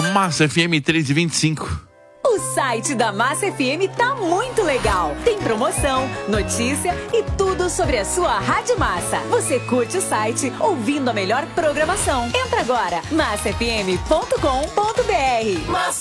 Massa FM 325. O site da Massa FM tá muito legal. Tem promoção, notícia e tudo sobre a sua Rádio Massa. Você curte o site ouvindo a melhor programação. Entra agora, massafm.com.br. Massa